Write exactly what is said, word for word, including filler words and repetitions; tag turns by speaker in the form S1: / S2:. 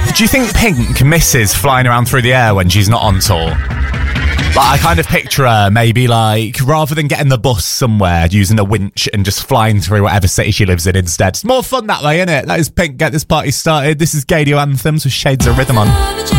S1: Do you think Pink misses flying around through the air when she's not on tour? Like, I kind of picture her maybe like, rather than getting the bus somewhere, using a winch and just flying through whatever city she lives in instead. It's more fun that way, isn't it? That is Pink. Get this party started. This is Gadio Anthems with Shades of Rhythm on.